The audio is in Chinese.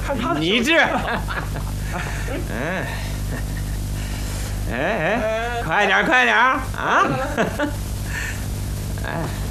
害怕了。 你这，快点啊！哎。